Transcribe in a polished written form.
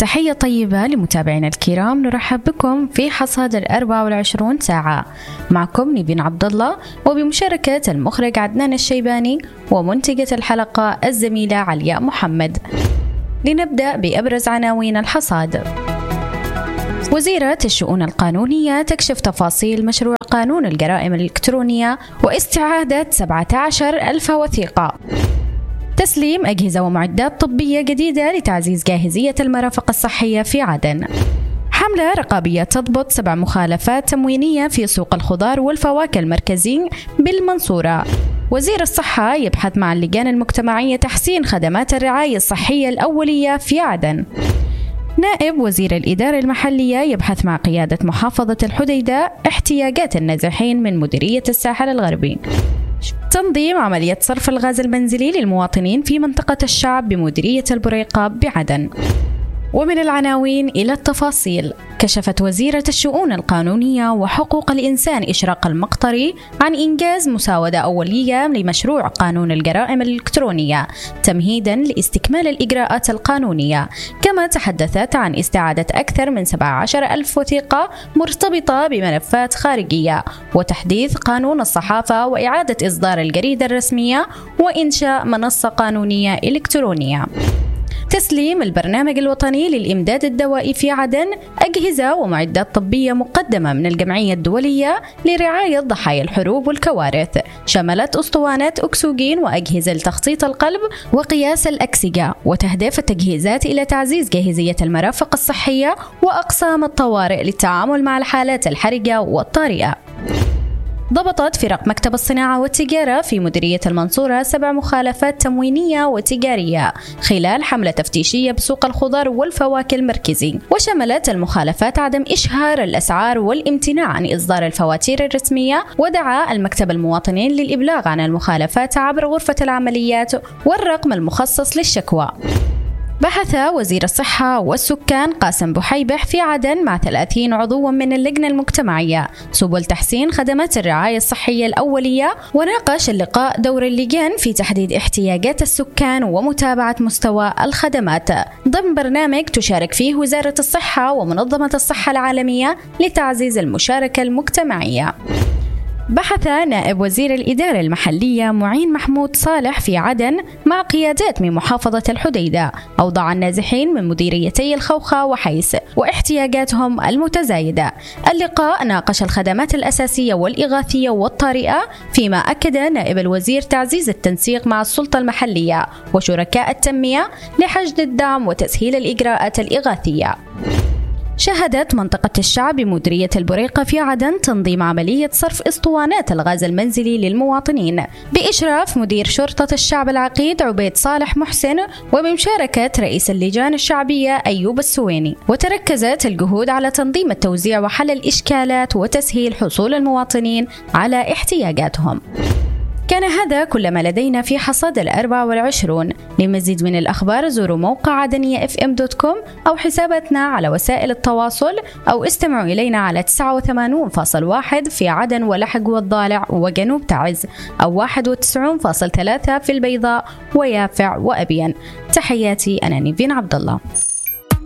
تحية طيبة لمتابعينا الكرام، نرحب بكم في حصاد 24 ساعة. معكم نيفين عبد الله، وبمشاركة المخرج عدنان الشيباني ومنتجة الحلقة الزميلة علياء محمد. لنبدأ بأبرز عناوين الحصاد. وزيرة الشؤون القانونية تكشف تفاصيل مشروع قانون الجرائم الإلكترونية واستعادة 17,000 وثيقة. تسليم أجهزة ومعدات طبية جديدة لتعزيز جاهزية المرافق الصحية في عدن. حملة رقابية تضبط 7 مخالفات تموينية في سوق الخضار والفواكه المركزي بالمنصورة. وزير الصحة يبحث مع اللجان المجتمعية تحسين خدمات الرعاية الصحية الأولية في عدن. نائب وزير الإدارة المحلية يبحث مع قيادة محافظة الحديدة احتياجات النازحين من مديرية الساحل الغربي. تنظيم عملية صرف الغاز المنزلي للمواطنين في منطقة الشعب بمديرية البريقة بعدن. ومن العناوين إلى التفاصيل. كشفت وزيرة الشؤون القانونية وحقوق الإنسان إشراق المقطري عن إنجاز مساودة أولية لمشروع قانون الجرائم الإلكترونية تمهيداً لاستكمال الإجراءات القانونية، كما تحدثت عن استعادة أكثر من 17,000 وثيقة مرتبطة بملفات خارجية، وتحديث قانون الصحافة وإعادة إصدار الجريدة الرسمية، وإنشاء منصة قانونية إلكترونية. تسليم البرنامج الوطني للإمداد الدوائي في عدن أجهزة ومعدات طبية مقدمة من الجمعية الدولية لرعاية ضحايا الحروب والكوارث، شملت أسطوانات أكسجين وأجهزة لتخطيط القلب وقياس الأكسجة، وتهدف التجهيزات إلى تعزيز جاهزية المرافق الصحية وأقسام الطوارئ للتعامل مع الحالات الحرجة والطارئة. ضبطت فرق مكتب الصناعة والتجارة في مديرية المنصورة 7 مخالفات تموينية وتجارية خلال حملة تفتيشية بسوق الخضار والفواكه المركزي، وشملت المخالفات عدم إشهار الأسعار والامتناع عن إصدار الفواتير الرسمية. ودعا المكتب المواطنين للإبلاغ عن المخالفات عبر غرفة العمليات والرقم المخصص للشكوى. بحث وزير الصحة والسكان قاسم بحيبح في عدن مع 30 عضوا من اللجنة المجتمعية سبل تحسين خدمات الرعاية الصحية الأولية، وناقش اللقاء دور اللجان في تحديد احتياجات السكان ومتابعة مستوى الخدمات ضمن برنامج تشارك فيه وزارة الصحة ومنظمة الصحة العالمية لتعزيز المشاركة المجتمعية. بحث نائب وزير الإدارة المحلية معين محمود صالح في عدن مع قيادات من محافظة الحديدة أوضاع النازحين من مديريتي الخوخة وحيس واحتياجاتهم المتزايدة. اللقاء ناقش الخدمات الأساسية والإغاثية والطارئة، فيما أكد نائب الوزير تعزيز التنسيق مع السلطة المحلية وشركاء التنمية لحشد الدعم وتسهيل الإجراءات الإغاثية. شهدت منطقة الشعب بمديرية البريقة في عدن تنظيم عملية صرف اسطوانات الغاز المنزلي للمواطنين بإشراف مدير شرطة الشعب العقيد عبيد صالح محسن، وبمشاركة رئيس اللجان الشعبية أيوب السويني. وتركزت الجهود على تنظيم التوزيع وحل الإشكالات وتسهيل حصول المواطنين على احتياجاتهم. كان هذا كل ما لدينا في حصاد 24. لمزيد من الأخبار زوروا موقع عدنية.fm.com أو حساباتنا على وسائل التواصل، أو استمعوا إلينا على 89.1 في عدن ولحج والضالع وجنوب تعز، أو 91.3 في البيضاء ويافع وأبين. تحياتي، أنا نيفين عبد الله.